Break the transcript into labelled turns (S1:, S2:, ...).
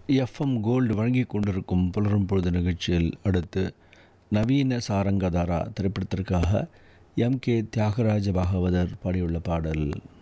S1: FM gold வழங்கி கொண்டிருக்கும் புலரும் பொழுது நிகழ்ச்சியில் அடுத்து நவீன சாரங்கதாரா திரைப்படத்திற்காக எம் கே தியாகராஜ பாகவதர் பாடியுள்ள பாடல்.